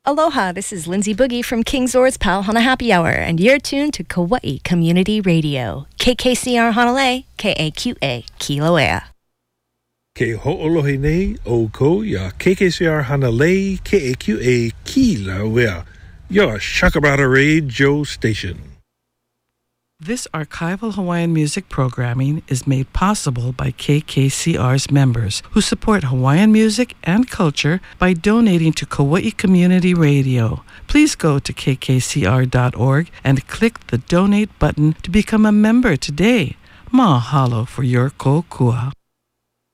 Aloha, this is Lindsay Boogie from King Zor's Pal Hana Happy Hour, and you're tuned to Kauai Community Radio. KKCR Hanalei, KAQA, Kilauea. Ke ho'olohe nei o ko ya KKCR Hanalei, KAQA, Kilauea, your Shakabara Radio station. This archival Hawaiian music programming is made possible by KKCR's members who support Hawaiian music and culture by donating to Kauai Community Radio. Please go to kkcr.org and click the donate button to become a member today. Mahalo for your kokua.